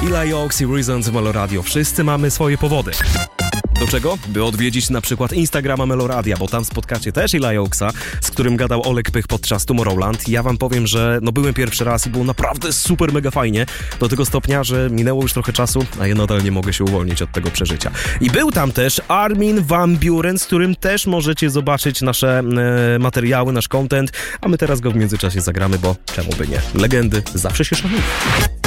Eli Oaks i Reasons w Melo Radio. Wszyscy mamy swoje powody. Do czego? By odwiedzić na przykład Instagrama Meloradia, bo tam spotkacie też Eli Oaksa, z którym gadał Olek Pych podczas Tomorrowland. Ja wam powiem, że byłem pierwszy raz i było naprawdę super mega fajnie, do tego stopnia, że minęło już trochę czasu, a ja nadal nie mogę się uwolnić od tego przeżycia. I był tam też Armin van Buuren, z którym też możecie zobaczyć nasze materiały, nasz content, a my teraz go w międzyczasie zagramy, bo czemu by nie? Legendy zawsze się szanują.